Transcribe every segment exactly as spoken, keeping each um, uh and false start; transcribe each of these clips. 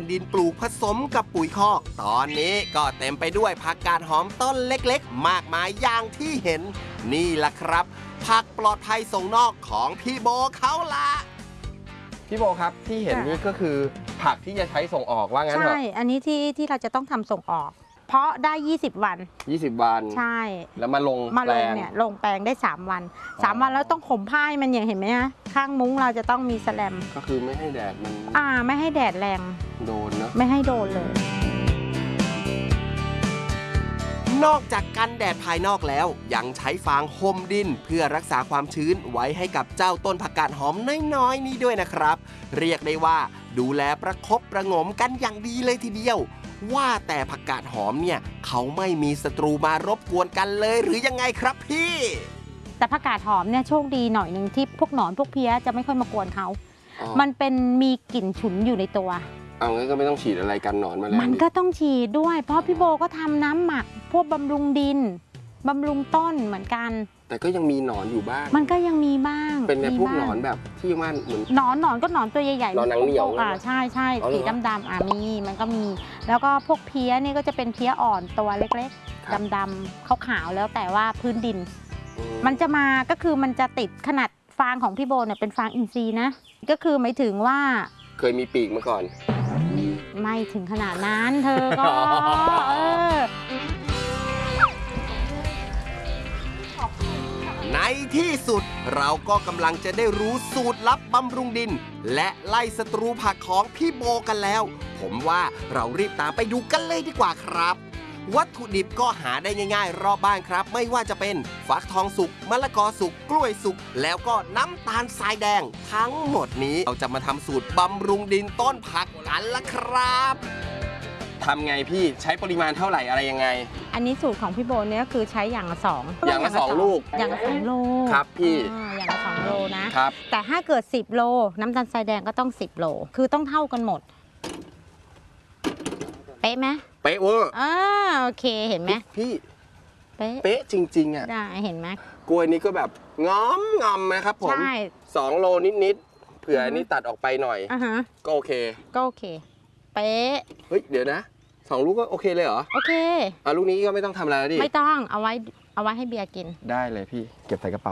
ดินปลูกผสมกับปุ๋ยคอกตอนนี้ก็เต็มไปด้วยผักกาดหอมต้นเล็กๆมากมายอย่างที่เห็นนี่ล่ะครับผักปลอดภัยส่งนอกของพี่โบเขาละพี่โบครับที่เห็นนี่ก็คือผักที่จะใช้ส่งออกว่างั้นเหรอใช่อันนี้ที่ที่เราจะต้องทำส่งออกเพราะได้ยี่สิบวันยี่สิบวันใช่แล้วมาลงมาลงเนี่ยลงแปลงได้สามวันสามวันแล้วต้องห่มผ้าให้มันอย่างเห็นไหมฮะข้างมุ้งเราจะต้องมีแสแลมก็คือไม่ให้แดดมันอ่าไม่ให้แดดแรงโดนเนอะไม่ให้โดนเลยนอกจากกันแดดภายนอกแล้วยังใช้ฟางห่มดินเพื่อรักษาความชื้นไว้ให้กับเจ้าต้นผักกาดหอมน้อยๆนี้ด้วยนะครับเรียกได้ว่าดูแลประคบประงมกันอย่างดีเลยทีเดียวว่าแต่ผักกาดหอมเนี่ยเขาไม่มีศัตรูมารบกวนกันเลยหรือยังไงครับพี่แต่ผักกาดหอมเนี่ยโชคดีหน่อยหนึ่งที่พวกหนอนพวกเพี้ยจะไม่ค่อยมากวนเขามันเป็นมีกลิ่นฉุนอยู่ในตัวเอางั้นก็ไม่ต้องฉีดอะไรกันหนอนมาแล้วมันก็ต้องฉีดด้วยเพราะพี่โบก็ทำน้ำหมักพวกบำรุงดินบำรุงต้นเหมือนกันแต่ก็ยังมีหนอนอยู่บ้างมันก็ยังมีบ้างเป็นแบบพวกหนอนแบบที่มันเหมือนหนอนหนอนก็หนอนตัวใหญ่ๆหนอนหนังเหนียวอ่าใช่ใช่สีดำๆอ่ามีมันก็มีแล้วก็พวกเพี้ยนี่ก็จะเป็นเพี้ยอ่อนตัวเล็กๆดำๆขาวๆแล้วแต่ว่าพื้นดินมันจะมาก็คือมันจะติดขนาดฟางของพี่โบเนี่ยเป็นฟางอินทรีย์นะก็คือหมายถึงว่าเคยมีปีกมาก่อนไม่ถึงขนาดนั้นเธอก็เออในที่สุดเราก็กำลังจะได้รู้สูตรลับบำรุงดินและไล่ศัตรูผักของพี่โบกันแล้วผมว่าเรารีบตามไปดูกันเลยดีกว่าครับวัตถุดิบก็หาได้ง่ายๆรอบบ้านครับไม่ว่าจะเป็นฟักทองสุกมะละกอสุกกล้วยสุกแล้วก็น้ำตาลทรายแดงทั้งหมดนี้เราจะมาทำสูตรบำรุงดินต้นผักกันละครับทำไงพี่ใช้ปริมาณเท่าไหร่อะไรยังไงอันนี้สูตรของพี่โบเนี่ยก็คือใช้อย่างละสองอย่างละสองลูกอย่างละสองโลครับพี่อย่างละสองโลนะครับแต่ถ้าเกิดสิบโลน้ำตาลทรายแดงก็ต้องสิบโลคือต้องเท่ากันหมดเป๊ะไหมเป๊ะเวอร์อ่าโอเคเห็นไหมพี่เป๊ะเป๊ะจริงๆอ่ะได้เห็นไหมกล้วยนี้ก็แบบงอมงอมนะครับผมใช่สองโลนิดๆเผื่อนี่ตัดออกไปหน่อยอ่าฮะก็โอเคก็โอเคเป๊ะเฮ้ยเดี๋ยวนะสองลูกก็โอเคเลยเหรอโอเคอ่ะลูกนี้ก็ไม่ต้องทำอะไรแล้วดิไม่ต้องเอาไว้เอาไว้ให้เบียร์กินได้เลยพี่เก็บใส่กระเป๋า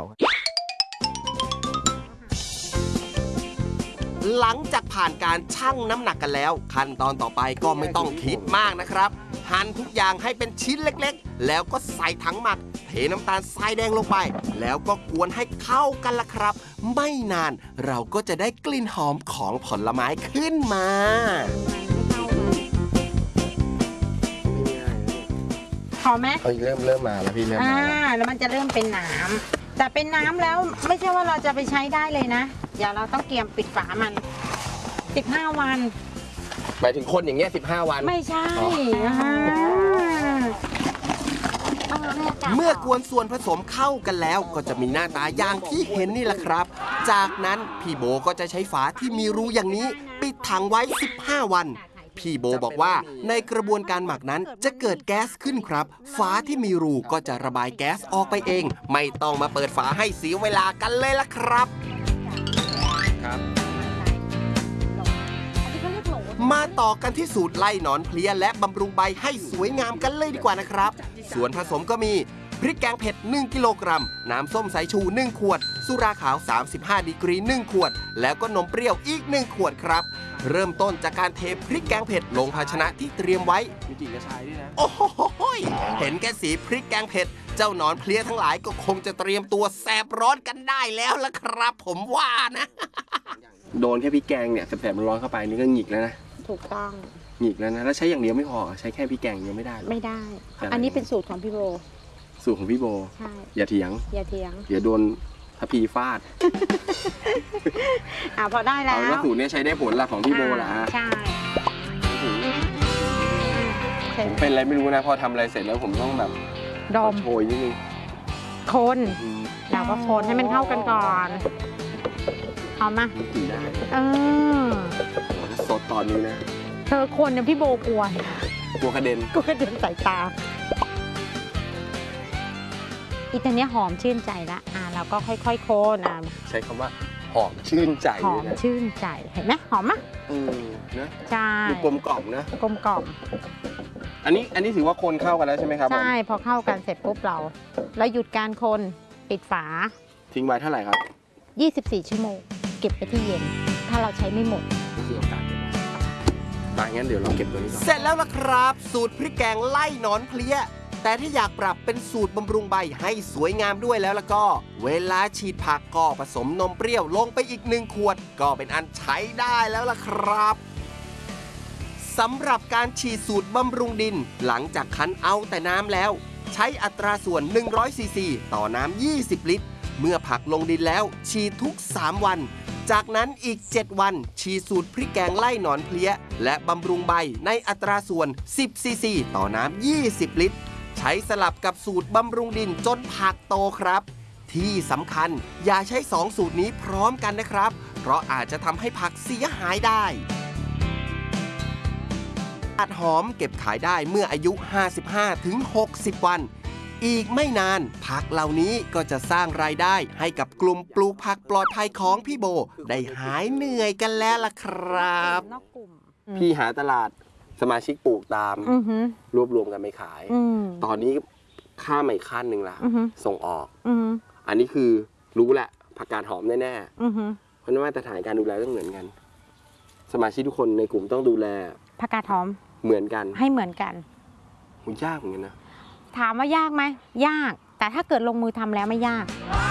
หลังจากผ่านการชั่งน้ำหนักกันแล้วขั้นตอนต่อไปก็ไม่ต้องคิดมากนะครับหั่นทุกอย่างให้เป็นชิ้นเล็กๆแล้วก็ใส่ถังหมักเทน้ำตาลทรายแดงลงไปแล้วก็กวนให้เข้ากันละครับไม่นานเราก็จะได้กลิ่นหอมของผลไม้ขึ้นมาหอมไหมเฮ้ยเริ่มเริ่มมาแล้วพี่เริ่มมาแล้วมันจะเริ่มเป็นน้ำแต่เป็นน้ำแล้วไม่ใช่ว่าเราจะไปใช้ได้เลยนะเดี๋ยวเราต้องเตรียมปิดฝามันสิบห้าวันหมายถึงคนอย่างเงี้ยสิบห้าวันไม่ใช่เมื่อกวนส่วนผสมเข้ากันแล้วก็จะมีหน้าตาอย่างที่เห็นนี่แหละครับจากนั้นพี่โบก็จะใช้ฝาที่มีรูอย่างนี้ปิดถังไว้สิบห้าวันพี่โบบอกว่าในกระบวนการหมักนั้นจะเกิดแก๊สขึ้นครับฝาที่มีรูก็จะระบายแก๊สออกไปเองไม่ต้องมาเปิดฝาให้เสียเวลากันเลยล่ะครับครับมาต่อกันที่สูตรไล่หนอนเพลี้ยและบำรุงใบให้สวยงามกันเลยดีกว่านะครับส่วนผสมก็มีพริกแกงเผ็ดหนึ่งกิโลกรัมน้ำส้มสายชูหนึ่งขวดสุราขาวสามสิบห้าดีกรีหนึ่งขวดแล้วก็นมเปรี้ยวอีกหนึ่งขวดครับเริ่มต้นจากการเทพริกแกงเผ็ดลงภาชนะที่เตรียมไว้มีกลิ่นกระชายด้วยนะโอ้โหเห็นแค่สีพริกแกงเผ็ดเจ้าหนอนเพลี้ยทั้งหลายก็คงจะเตรียมตัวแสบร้อนกันได้แล้วล่ะครับผมว่านะโดนแค่พริกแกงเนี่ยแสบร้อนเข้าไปนี่ก็หงิกแล้วนะถูกต้องหงิกแล้วนะแล้วใช้อย่างเดียวไม่พอใช้แค่พริกแกงยังไม่ได้ไม่ได้อันนี้เป็นสูตรของพี่โบสูตรของพี่โบใช่อย่าเถียงอย่าเถียงเดี๋ยวโดนทัพพีฟาดอ่าพอได้แล้วแล้วสูตรนี้ใช้ได้ผลละของพี่โบละใช่ผมเป็นอะไรไม่รู้นะพอทำอะไรเสร็จแล้วผมต้องแบบดมโชยนิดนึงคนเราก็คนให้มันเข้ากันก่อนเอามาเออสดตอนนี้นะเธอคนเนี่ยพี่โบกลัวกลัวกระเด็นกลัวกระเด็นสายตาอีตัวนี้หอมชื่นใจละอ่าเราก็ค่อยๆโคนอ่ะใช้คำว่าหหอมชื่นใจหอมเลยนะชื่นใจเห็นไหมหอมไหมเออนะใช่ดูกลมกล่อมนะกลมกล่อมอันนี้อันนี้ถือว่าคนเข้ากันแล้วใช่ไหมครับผมใช่พอเข้ากันเสร็จปุ๊บเราเราหยุดการคนปิดฝาทิ้งไว้เท่าไหร่ครับยี่สิบสี่ ชั่วโมง เก็บไปที่เย็น ถ้าเราใช้ไม่หมดก็คือโอกาสเก็บไว้มางั้นเดี๋ยวเราเก็บตัวนี้ก่อนเสร็จแล้วล่ะครับ สูตรพริกแกงไล่หนอนเพลี้ย แต่ถ้าอยากปรับเป็นสูตรบำรุงใบให้สวยงามด้วยแล้วแล้วก็ เวลาฉีดผักก็ผสมนมเปรี้ยวลงไปอีกหนึ่งขวด ก็เป็นอันใช้ได้แล้วล่ะครับสำหรับการฉีดสูตรบำรุงดิน หลังจากคั้นเอาแต่น้ำแล้ว ใช้อัตราส่วนหนึ่งร้อยซีซีต่อน้ำยี่สิบลิตร เมื่อผักลงดินแล้วฉีดทุกสามวัน จากนั้นอีกเจ็ดวันฉีดสูตรพริกแกงไล่หนอนเพลี้ย และบำรุงใบในอัตราส่วนสิบซีซีต่อน้ำยี่สิบลิตร ใช้สลับกับสูตรบำรุงดินจนผักโตครับ ที่สำคัญอย่าใช้สองสูตรนี้พร้อมกันนะครับ เพราะอาจจะทำให้ผักเสียหายได้ผักหอมเก็บขายได้เมื่ออายุ ห้าสิบห้าถึงหกสิบ วัน อีกไม่นานผักเหล่านี้ก็จะสร้างรายได้ให้กับกลุ่มปลูกผักปลอดภัยของพี่โบ ได้หายเหนื่อยกันแล้วล่ะครับนอกกลุ่มพี่หาตลาดสมาชิกปลูกตามอือหือรวบรวมกันไปขายอืมตอนนี้ข้ามมาอีกขั้นหนึ่งละอือฮึส่งออกอือหืออันนี้คือรู้แหละผักกาดหอมแน่อือหือๆ เพราะมาตรฐานการดูแลต้องเหมือนกัน สมาชิกทุกคนในกลุ่มต้องดูแลผักกาดหอมเหมือนกันให้เหมือนกันหุ่นยากเหมือนกันนะถามว่ายากไหมยาก แต่ถ้าเกิดลงมือทำแล้วไม่ยาก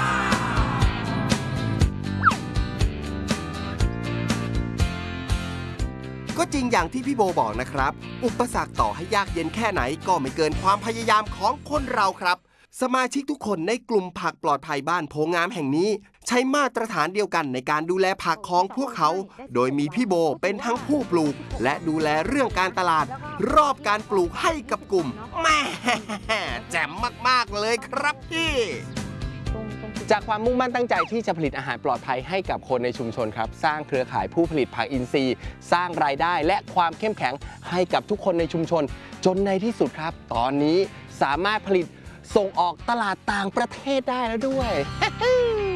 ก็จริงอย่างที่พี่โบบอกนะครับ อุปสรรคต่อให้ยากเย็นแค่ไหนก็ไม่เกินความพยายามของคนเราครับ สมาชิกทุกคนในกลุ่มผักปลอดภัยบ้านโพงามแห่งนี้ ใช้มาตรฐานเดียวกันในการดูแลผักของพวกเขา โดยมีพี่โบเป็นทั้งผู้ปลูก และดูแลเรื่องการตลาด รอบการปลูกให้กับกลุ่มแม่แจ่มมากๆเลยครับพี่ จากความมุ่งมั่นตั้งใจที่จะผลิตอาหารปลอดภัยให้กับคนในชุมชนครับ สร้างเครือข่ายผู้ผลิตผักอินทรีย์ สร้างรายได้และความเข้มแข็งให้กับทุกคนในชุมชน จนในที่สุดครับ ตอนนี้สามารถผลิตส่งออกตลาดต่างประเทศได้แล้วด้วย